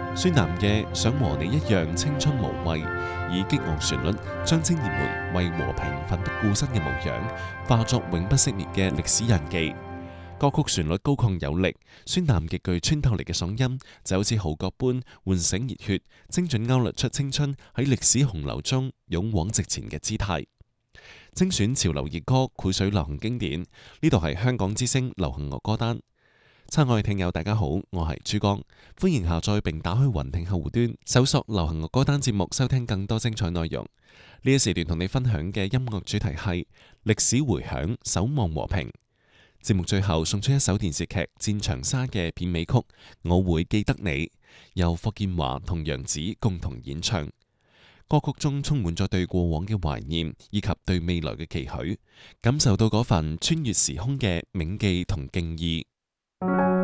孫楠嘅《想和你一樣青春無畏》，以激昂旋律將青年們為和平奮不顧身嘅模樣化作永不熄滅嘅歷史印記。歌曲旋律高亢有力，孫楠極具穿透力嘅嗓音就好似號角般喚醒熱血，精準勾勒出青春喺歷史洪流中勇往直前嘅姿態。精選潮流熱歌，膾水流行經典，呢度係香港之聲流行樂歌單。親愛聽友大家好，我係珠江，歡迎下載並打開雲聽客戶端，搜索流行樂歌單節目，收聽更多精彩內容。呢一時段同你分享嘅音樂主題係歷史回響，守望和平。節目最後送出一首電視劇《戰長沙》嘅片尾曲《我會記得你》，由霍建華同楊紫共同演唱。歌曲中充滿咗對過往嘅懷念，以及對未來嘅期許，感受到嗰份穿越時空嘅銘記同敬意。